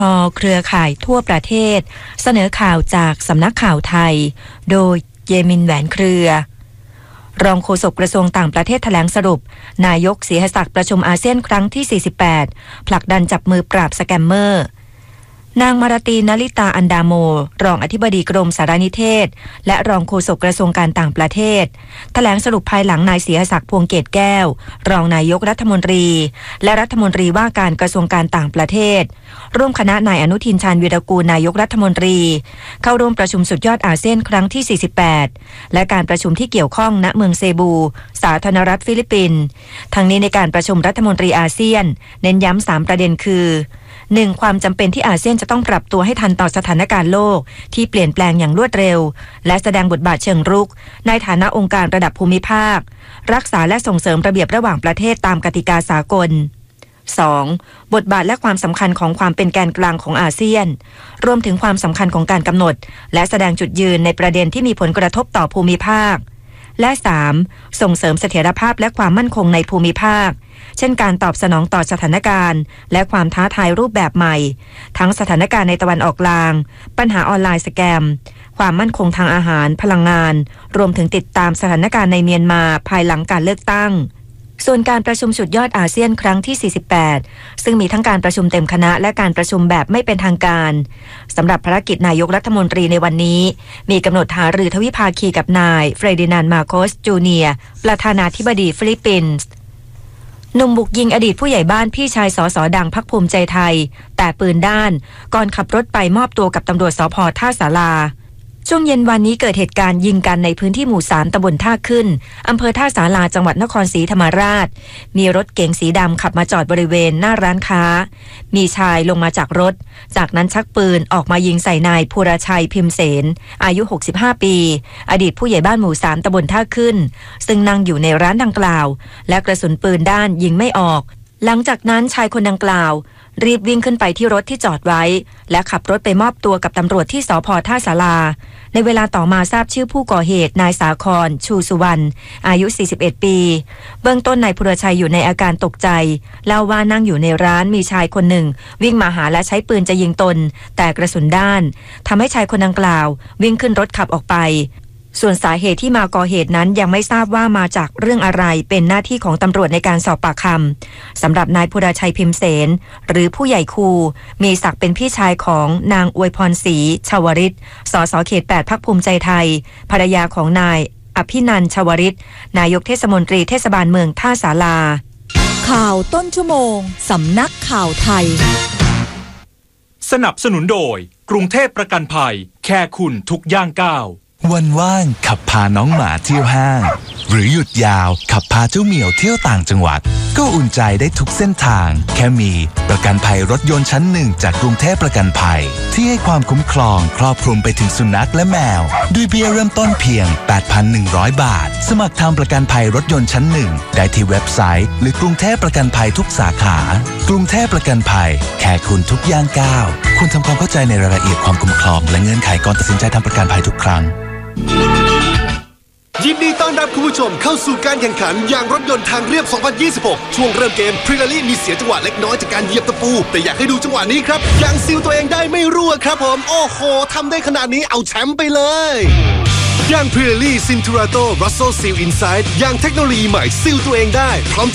เครือข่ายทั่วประเทศเสนอข่าวจากสำนักข่าวไทยโดยเยมินแหวนเครือรองโฆษกกระทรวงต่างประเทศแถลงสรุปนายกศรีหศักดิ์ประชุมอาเซียนครั้งที่48ผลักดันจับมือปราบสแกมเมอร์นางมาราตีนลิตาอันดาโมรองอธิบดีกรมสารนิเทศและรองโฆษกกระทรวงการต่างประเทศแถลงสรุปภายหลังนายศรีหศักดิ์พวงเกตแก้วรองนายกรัฐมนตรีและรัฐมนตรีว่าการกระทรวงการต่างประเทศร่วมคณะนายอนุทินชาญวีรกูลนายกรัฐมนตรีเข้าร่วมประชุมสุดยอดอาเซียนครั้งที่48และการประชุมที่เกี่ยวข้องณเมืองเซบูสาธารณรัฐฟิลิปปินส์ทั้งนี้ในการประชุมรัฐมนตรีอาเซียนเน้นย้ำ3ประเด็นคือ1. ความจำเป็นที่อาเซียนจะต้องปรับตัวให้ทันต่อสถานการณ์โลกที่เปลี่ยนแปลงอย่างรวดเร็วและแสดงบทบาทเชิงรุกในฐานะองค์การระดับภูมิภาครักษาและส่งเสริมระเบียบระหว่างประเทศตามกติกาสากล 2. บทบาทและความสำคัญของความเป็นแกนกลางของอาเซียนรวมถึงความสำคัญของการกำหนดและแสดงจุดยืนในประเด็นที่มีผลกระทบต่อภูมิภาคและ 3. ส่งเสริมเสถียรภาพและความมั่นคงในภูมิภาคเช่นการตอบสนองต่อสถานการณ์และความท้าทายรูปแบบใหม่ทั้งสถานการณ์ในตะวันออกกลางปัญหาออนไลน์สแกมความมั่นคงทางอาหารพลังงานรวมถึงติดตามสถานการณ์ในเมียนมาภายหลังการเลือกตั้งส่วนการประชุมสุดยอดอาเซียนครั้งที่48ซึ่งมีทั้งการประชุมเต็มคณะและการประชุมแบบไม่เป็นทางการสำหรับภารกิจนายกรัฐมนตรีในวันนี้มีกำหนดหารือทวิภาคีกับนายเฟรดินานด์มาโคสจูเนียร์ประธานาธิบดีฟิลิปปินส์หนุ่มบุกยิงอดีตผู้ใหญ่บ้านพี่ชายสสดังพรรคภูมิใจไทยแต่ปืนด้านก่อนขับรถไปมอบตัวกับตำรวจสภ.ท่าสาราช่วงเย็นวันนี้เกิดเหตุการณ์ยิงกันในพื้นที่หมู่3ตำบลท่าขึ้นอำเภอท่าสาราจังหวัดนครศรีธรรมราชมีรถเก๋งสีดำขับมาจอดบริเวณหน้าร้านค้ามีชายลงมาจากรถจากนั้นชักปืนออกมายิงใส่นายภูรชัยพิมเสนอายุ65ปีอดีตผู้ใหญ่บ้านหมู่3ตำบลท่าขึ้นซึ่งนั่งอยู่ในร้านดังกล่าวและกระสุนปืนด้านยิงไม่ออกหลังจากนั้นชายคนดังกล่าวรีบวิ่งขึ้นไปที่รถที่จอดไว้และขับรถไปมอบตัวกับตำรวจที่สภ.ท่าสาราในเวลาต่อมาทราบชื่อผู้ก่อเหตุนายสาครชูสุวรรณอายุ41ปีเบื้องต้นนายภูรชัยอยู่ในอาการตกใจเล่าว่านั่งอยู่ในร้านมีชายคนหนึ่งวิ่งมาหาและใช้ปืนจะยิงตนแต่กระสุนด้านทำให้ชายคนดังกล่าววิ่งขึ้นรถขับออกไปส่วนสาเหตุที่มาก่อเหตุนั้นยังไม่ทราบว่ามาจากเรื่องอะไรเป็นหน้าที่ของตำรวจในการสอบปากคำสำหรับนายภูรชัยพิมเสนหรือผู้ใหญ่คูมีศักดิ์เป็นพี่ชายของนางอวยพรศรีชวริตสสเขต8พรรคภูมิใจไทยภรรยาของนายอภินันท์ชวริตนายกเทศมนตรีเทศบาลเมืองท่าสาราข่าวต้นชั่วโมงสำนักข่าวไทยสนับสนุนโดยกรุงเทพประกันภัยแค่คุณทุกย่างก้าววันว่างขับพาน้องหมาเที่ยวห้างหรือหยุดยาวขับพาเจ้าเหมียวเที่ยวต่างจังหวัดก็อุ่นใจได้ทุกเส้นทางแค่มีประกันภัยรถยนต์ชั้น1จากกรุงเทพประกันภัยที่ให้ความคุ้มครองครอบคลุมไปถึงสุนัขและแมวด้วยเบี้ยเริ่มต้นเพียง 8,100 บาทสมัครทำประกันภัยรถยนต์ชั้น1ได้ที่เว็บไซต์หรือกรุงเทพประกันภัยทุกสาขากรุงเทพประกันภัยแค่คุณทุกย่างก้าวคุณทำความเข้าใจในรายละเอียดความคุ้มครองและเงื่อนไขก่อนตัดสินใจทำประกันภัยทุกครั้งยินดีต้อนรับคุณผู้ชมเข้าสู่การแข่งขันยางรถยนต์ทางเรียบ 2026 ช่วงเริ่มเกมพรีลารี่มีเสียจังหวะเล็กน้อยจากการเหยียบตะปูแต่อยากให้ดูจังหวะนี้ครับยางซีลตัวเองได้ไม่รั่วครับผมโอ้โหทำได้ขนาดนี้เอาแชมป์ไปเลยยางพรีลารี่ซินทูราโตรัสโซซีลอินไซด์ยางเทคโนโลยีใหม่ซีลตัวเองได้พร้อม